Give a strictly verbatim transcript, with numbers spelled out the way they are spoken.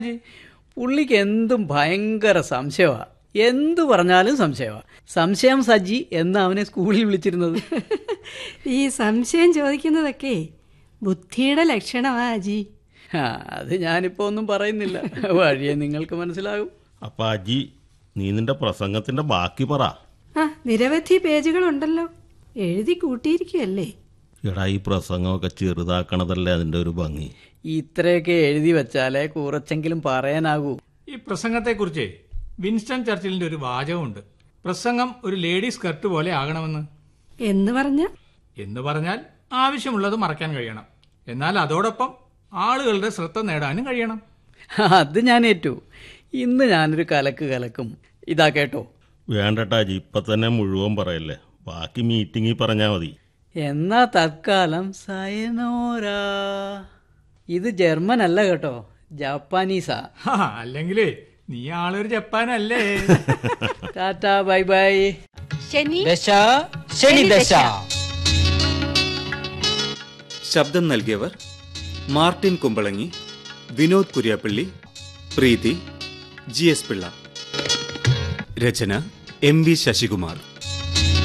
പുള്ളിക്ക് എന്തും ഭയങ്കര സംശയമാണ്. എന്തു പറഞ്ഞാലും സംശയമാണ്. സംശയം സജ്ജി എന്ന് അവനെ സ്കൂളിൽ വിളിച്ചിരുന്നത്. ഈ സംശയം ചോദിക്കുന്നതൊക്കെ ബുദ്ധിയുടെ ലക്ഷണമാ അജി. ആ അത് ഞാനിപ്പോൾ ഒന്നും പറയുന്നില്ല, വഴിയെ നിങ്ങൾക്ക് മനസ്സിലാകും. അപ്പൊ അജി, നീ നിന്റെ പ്രസംഗത്തിന്റെ ബാക്കി പറ. ആ നിരവധി പേജുകളുണ്ടല്ലോ, എഴുതി കൂട്ടിയിരിക്കുകയല്ലേ. എടാ, ഈ പ്രസംഗമൊക്കെ ചെറുതാക്കണതല്ലേ അതിന്റെ ഒരു ഭംഗി. ഇത്രയൊക്കെ എഴുതി വെച്ചാലേ കുറച്ചെങ്കിലും പറയാനാകൂ. ഈ പ്രസംഗത്തെക്കുറിച്ച് വിൻസ്റ്റൺ ചർച്ചിലിന്റെ ഒരു വാചകമുണ്ട്, പ്രസംഗം ഒരു ലേഡി സ്കർട്ട് പോലെ ആകണമെന്ന്. എന്ന് പറഞ്ഞ എന്ന് പറഞ്ഞാൽ ആവശ്യമുള്ളത് മറക്കാൻ കഴിയണം, എന്നാൽ അതോടൊപ്പം ആളുകളുടെ ശ്രദ്ധ നേടാനും കഴിയണം. അത് ഞാൻ ഏറ്റു. ഇന്ന് ഞാനൊരു കലക്ക് കലക്കും. ഇതാ കേട്ടോ. വേണ്ടട്ടാ അജി, ഇപ്പൊ തന്നെ മുഴുവൻ പറയല്ലേ, ബാക്കി മീറ്റിംഗിൽ പറഞ്ഞാ മതി. എന്നാ തൽക്കാലം സയനോരാ. ഇത് ജർമ്മൻ അല്ല കേട്ടോ, ജാപ്പാനീസാ. അല്ലെങ്കിലേ നീ ആളൊരു ജപ്പാനല്ലേ. Tata, bye bye. ശനി ദശ ശനി ദശ. ശബ്ദം നൽകിയവർ മാർട്ടിൻ കുമ്പളങ്ങി, വിനോദ് കുര്യാപ്പള്ളി, പ്രീതി, ജി എസ് പിള്ള. രചന എം വി ശശികുമാർ.